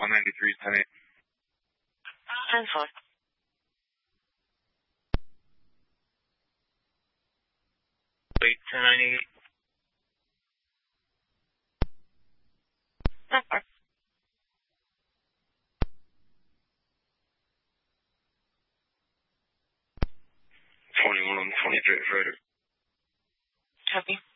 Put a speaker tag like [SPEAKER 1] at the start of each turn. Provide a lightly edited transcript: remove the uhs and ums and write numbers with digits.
[SPEAKER 1] 93, 10-8.
[SPEAKER 2] 10-4.
[SPEAKER 1] Wait, 10-98.
[SPEAKER 2] 10-4.
[SPEAKER 1] 21 on 23 Freighter.
[SPEAKER 2] Copy.